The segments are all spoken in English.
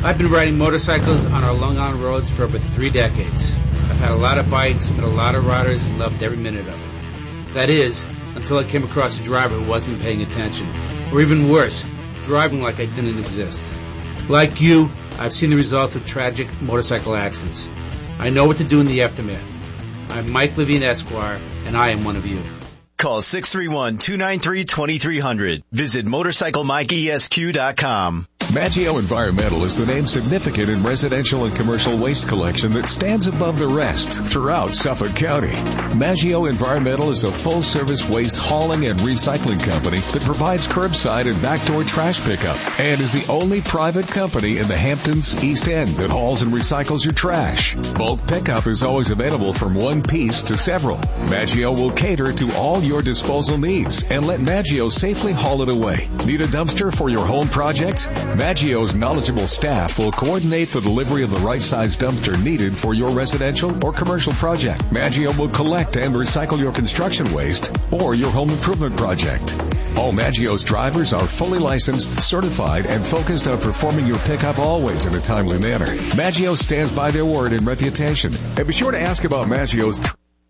I've been riding motorcycles on our Long Island roads for over 3 decades. I've had a lot of bikes, met a lot of riders, and loved every minute of it. That is, until I came across a driver who wasn't paying attention. Or even worse, driving like I didn't exist. Like you, I've seen the results of tragic motorcycle accidents. I know what to do in the aftermath. I'm Mike Levine, Esquire, and I am one of you. Call 631-293-2300. Visit MotorcycleMikeESQ.com. Maggio Environmental is the name significant in residential and commercial waste collection that stands above the rest throughout Suffolk County. Maggio Environmental is a full-service waste hauling and recycling company that provides curbside and backdoor trash pickup and is the only private company in the Hamptons East End that hauls and recycles your trash. Bulk pickup is always available from one piece to several. Maggio will cater to all your disposal needs and let Maggio safely haul it away. Need a dumpster for your home project? Maggio's knowledgeable staff will coordinate the delivery of the right size dumpster needed for your residential or commercial project. Maggio will collect and recycle your construction waste or your home improvement project. All Maggio's drivers are fully licensed, certified, and focused on performing your pickup always in a timely manner. Maggio stands by their word and reputation. And be sure to ask about Maggio's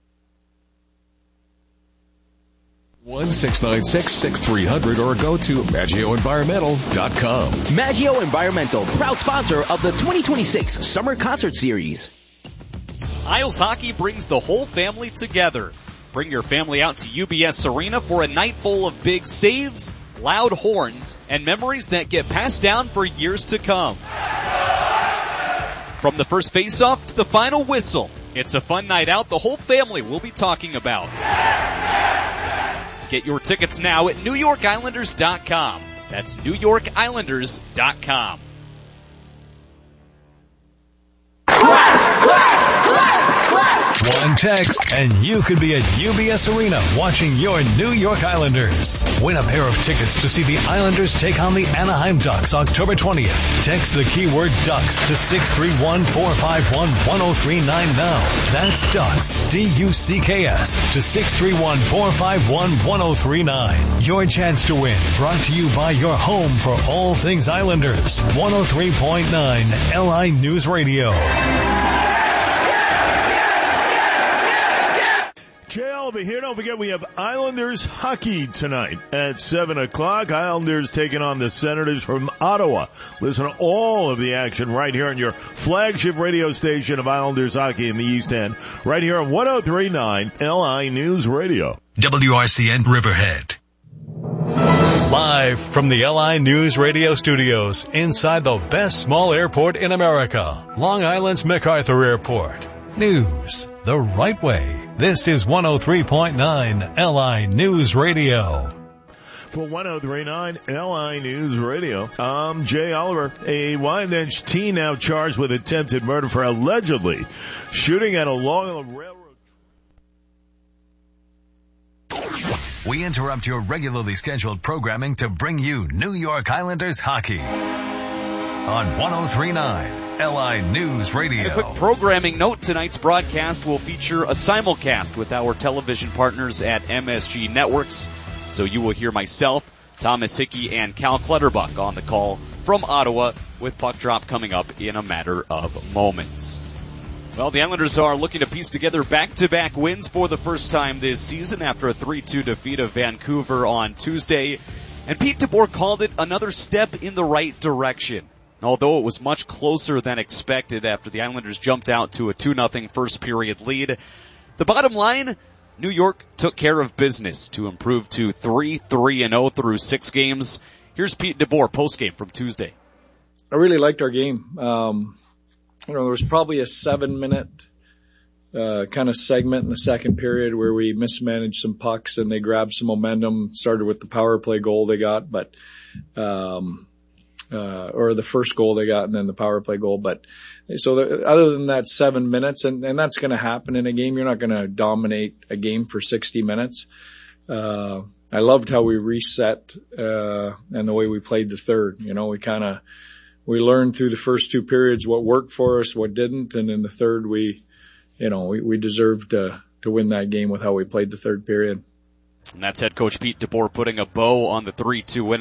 1-696-6300 or go to MaggioEnvironmental.com. Maggio Environmental, proud sponsor of the 2026 Summer Concert Series. Isles Hockey brings the whole family together. Bring your family out to UBS Arena for a night full of big saves, loud horns, and memories that get passed down for years to come. From the first face-off to the final whistle, it's a fun night out the whole family will be talking about. Get your tickets now at NewYorkIslanders.com. That's NewYorkIslanders.com. One text and you could be at UBS Arena watching your New York Islanders. Win a pair of tickets to see the Islanders take on the Anaheim Ducks October 20th. Text the keyword Ducks to 631-451-1039 now. That's Ducks, D-U-C-K-S, to 631-451-1039. Your chance to win, brought to you by your home for all things Islanders. 103.9 LI News Radio. JL over here. Don't forget we have Islanders hockey tonight at 7 o'clock. Islanders taking on the Senators from Ottawa. Listen to all of the action right here on your flagship radio station of Islanders hockey in the East End. Right here on 103.9 LI News Radio. WRCN Riverhead. Live from the LI News Radio studios inside the best small airport in America, Long Island's MacArthur Airport. News the right way. This is 103.9 LI News Radio. For 103.9 LI News Radio, I'm Jay Oliver. A Wyandanch teen now charged with attempted murder for allegedly shooting at a Long Island railroad. We interrupt your regularly scheduled programming to bring you New York Islanders hockey on 103.9 LI News Radio. And a quick programming note, tonight's broadcast will feature a simulcast with our television partners at MSG Networks. So you will hear myself, Thomas Hickey, and Cal Clutterbuck on the call from Ottawa, with puck drop coming up in a matter of moments. Well, the Islanders are looking to piece together back-to-back wins for the first time this season after a 3-2 defeat of Vancouver on Tuesday. And Pete DeBoer called it another step in the right direction. Although it was much closer than expected after the Islanders jumped out to a 2-0 first period lead, the bottom line, New York took care of business to improve to 3-3-0 through 6 games. Here's Pete DeBoer postgame from Tuesday. I really liked our game. There was probably a 7-minute kind of segment in the second period where we mismanaged some pucks and they grabbed some momentum. Started with the power play goal they got, but or the first goal they got and then the power play goal. But so other than that 7 minutes, and that's going to happen in a game. You're not going to dominate a game for 60 minutes. I loved how we reset, and the way we played the third. You know, we learned through the first 2 periods what worked for us, what didn't. And in the third, we deserved to win that game with how we played the third period. And that's head coach Pete DeBoer putting a bow on the 3-2 win